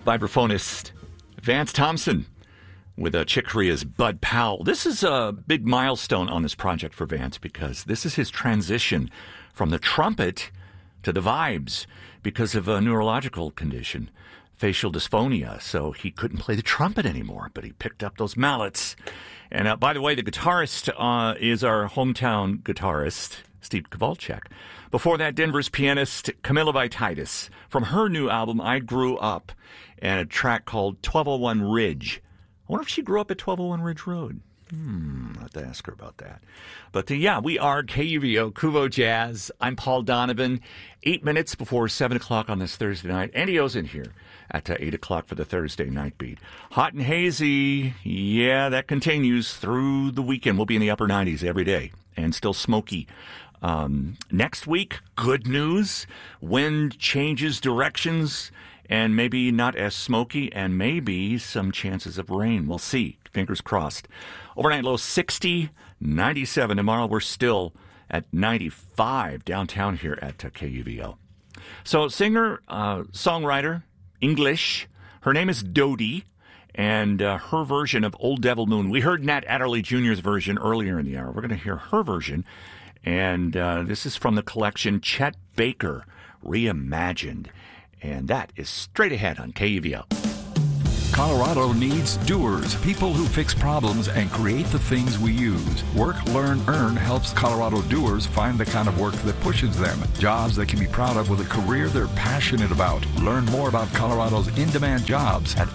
vibraphonist Vance Thompson with Chick Corea's Bud Powell. This is a big milestone on this project for Vance because this is his transition from the trumpet to the vibes because of a neurological condition, facial dysphonia. So he couldn't play the trumpet anymore, but he picked up those mallets. And by the way, the guitarist is our hometown guitarist, Steve Kowalczyk. Before that, Denver's pianist Camilla Vititis from her new album, I Grew Up, and a track called 1201 Ridge. I wonder if she grew up at 1201 Ridge Road. I'll have to ask her about that. But yeah, we are KUVO, Kuvo Jazz. I'm Paul Donovan. 8 minutes before 7 o'clock on this Thursday night. Andy O's in here at 8 o'clock for the Thursday night beat. Hot and hazy. Yeah, that continues through the weekend. We'll be in the upper 90s every day and still smoky. Next week, good news. Wind changes directions and maybe not as smoky and maybe some chances of rain. We'll see. Fingers crossed. Overnight low 60, 97. Tomorrow we're still at 95 downtown here at KUVO. So singer, songwriter, English. Her name is Dodie, and her version of Old Devil Moon. We heard Nat Adderley Jr.'s version earlier in the hour. We're going to hear her version, and this is from the collection Chet Baker Reimagined, and that is straight ahead on KUVO. Colorado needs doers, people who fix problems and create the things we use. Work, Learn, Earn helps Colorado doers find the kind of work that pushes them. Jobs they can be proud of with a career they're passionate about. Learn more about Colorado's in-demand jobs at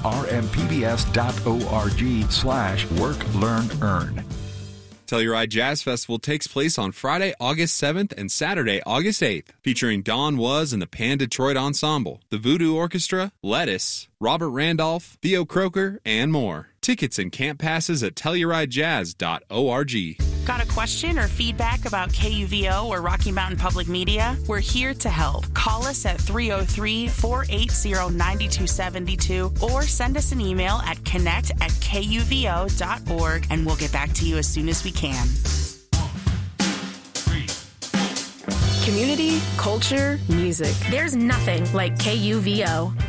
rmpbs.org/Work, Learn, Earn. Telluride Jazz Festival takes place on Friday, August 7th and Saturday, August 8th, featuring Don Was and the Pan Detroit Ensemble, the Voodoo Orchestra, Lettuce, Robert Randolph, Theo Croker, and more. Tickets and camp passes at TellurideJazz.org. Got a question or feedback about KUVO or Rocky Mountain Public Media? We're here to help. Call us at 303-480-9272 or send us an email at connect@kuvo.org and we'll get back to you as soon as we can. Community, culture, music. There's nothing like KUVO.